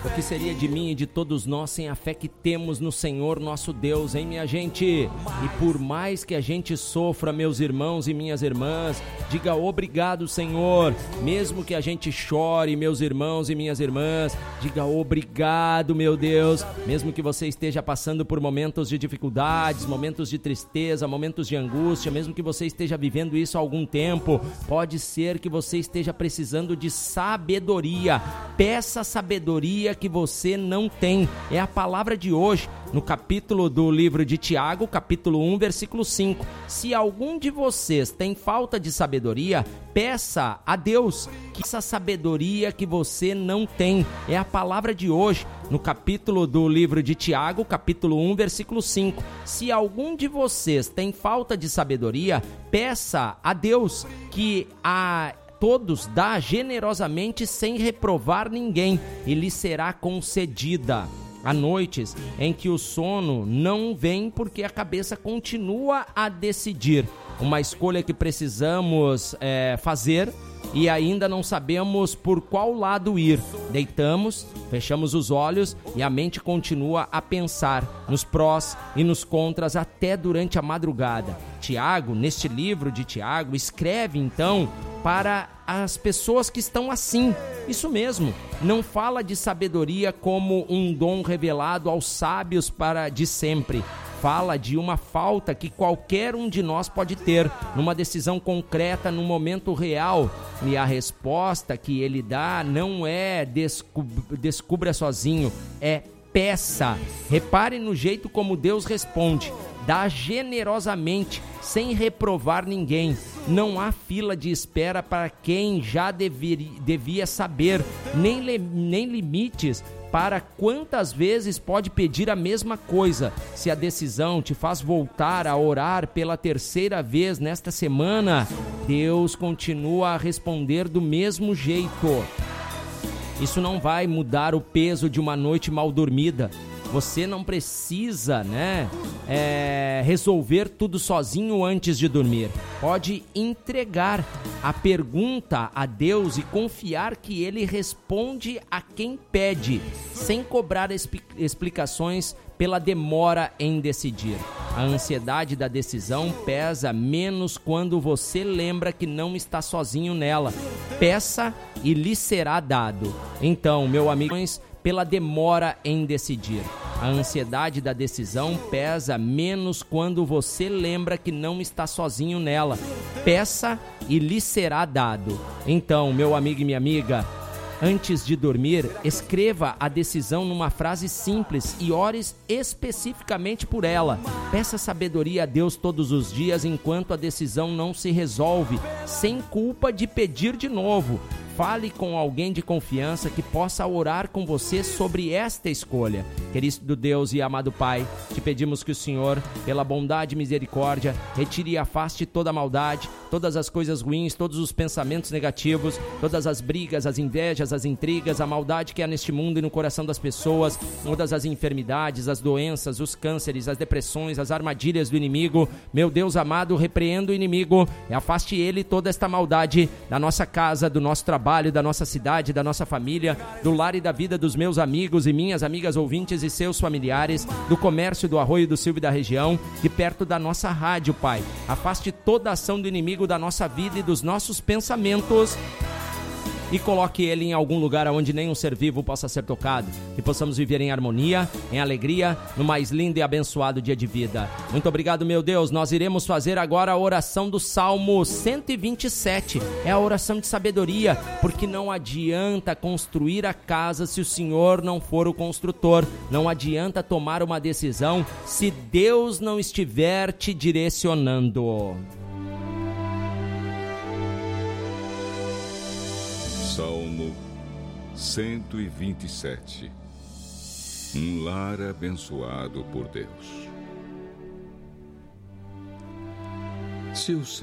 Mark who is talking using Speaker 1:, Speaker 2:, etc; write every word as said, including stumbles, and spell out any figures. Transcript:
Speaker 1: O que seria de mim e de todos nós sem a fé que temos no Senhor nosso Deus, hein, minha gente? E por mais que a gente sofra, meus irmãos e minhas irmãs, diga obrigado, Senhor. Mesmo que a gente chore, meus irmãos e minhas irmãs, diga obrigado, meu Deus. Mesmo que você esteja passando por momentos de dificuldades, momentos de tristeza, momentos de angústia, mesmo que você esteja vivendo isso há algum tempo, pode ser que você esteja precisando de sabedoria. Peça sabedoria que você não tem. É a palavra de hoje, no capítulo do livro de Tiago, capítulo um, versículo cinco. Se algum de vocês tem falta de sabedoria, peça a Deus que essa sabedoria que você não tem. É a palavra de hoje, no capítulo do livro de Tiago, capítulo um, versículo cinco. Se algum de vocês tem falta de sabedoria, peça a Deus que a todos dá generosamente sem reprovar ninguém, e lhe será concedida. Há noites em que o sono não vem porque a cabeça continua a decidir. Uma escolha que precisamos é, fazer e ainda não sabemos por qual lado ir. Deitamos, fechamos os olhos e a mente continua a pensar nos prós e nos contras até durante a madrugada. Tiago, neste livro de Tiago, escreve então para as pessoas que estão assim. Isso mesmo, não fala de sabedoria como um dom revelado aos sábios para de sempre. Fala de uma falta que qualquer um de nós pode ter, numa decisão concreta, num momento real. E a resposta que ele dá não é descub- descubra sozinho, é peça. Repare no jeito como Deus responde. Dá generosamente, sem reprovar ninguém. Não há fila de espera para quem já deveria, devia saber, nem, le, nem limites para quantas vezes pode pedir a mesma coisa. Se a decisão te faz voltar a orar pela terceira vez nesta semana, Deus continua a responder do mesmo jeito. Isso não vai mudar o peso de uma noite mal dormida. Você não precisa, né, é, resolver tudo sozinho antes de dormir. Pode entregar a pergunta a Deus e confiar que Ele responde a quem pede, sem cobrar expli- explicações pela demora em decidir. A ansiedade da decisão pesa menos quando você lembra que não está sozinho nela. Peça e lhe será dado. Então, meu amigo, pela demora em decidir. A ansiedade da decisão pesa menos quando você lembra que não está sozinho nela. Peça e lhe será dado. Então, meu amigo e minha amiga, antes de dormir, escreva a decisão numa frase simples e ore especificamente por ela. Peça sabedoria a Deus todos os dias enquanto a decisão não se resolve, sem culpa de pedir de novo. Fale com alguém de confiança que possa orar com você sobre esta escolha. Querido Deus e amado Pai, te pedimos que o Senhor, pela bondade e misericórdia, retire e afaste toda a maldade, todas as coisas ruins, todos os pensamentos negativos, todas as brigas, as invejas, as intrigas, a maldade que há neste mundo e no coração das pessoas, todas as enfermidades, as doenças, os cânceres, as depressões, as armadilhas do inimigo. Meu Deus amado, repreenda o inimigo e afaste ele toda esta maldade da nossa casa, do nosso trabalho, da nossa cidade, da nossa família, do lar e da vida dos meus amigos e minhas amigas ouvintes e seus familiares, do comércio do Arroio do Silva e da região, de perto da nossa rádio, Pai. Afaste toda a ação do inimigo da nossa vida e dos nossos pensamentos e coloque ele em algum lugar onde nenhum ser vivo possa ser tocado, que possamos viver em harmonia, em alegria, no mais lindo e abençoado dia de vida. Muito obrigado, meu Deus. Nós iremos fazer agora a oração do Salmo cento e vinte e sete. É a oração de sabedoria, porque não adianta construir a casa se o Senhor não for o construtor. Não adianta tomar uma decisão se Deus não estiver te direcionando.
Speaker 2: Salmo cento e vinte e sete. Um lar abençoado por Deus. Se o